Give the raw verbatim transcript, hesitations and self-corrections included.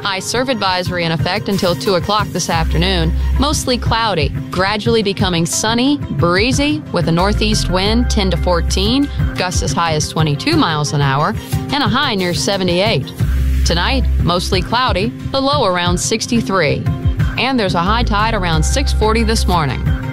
High surf advisory in effect until two o'clock this afternoon. Mostly cloudy, gradually becoming sunny, breezy, with a northeast wind ten to fourteen, gusts as high as twenty-two miles an hour, and a high near seventy-eight. Tonight, mostly cloudy, the low around sixty-three. And there's a high tide around six forty this morning.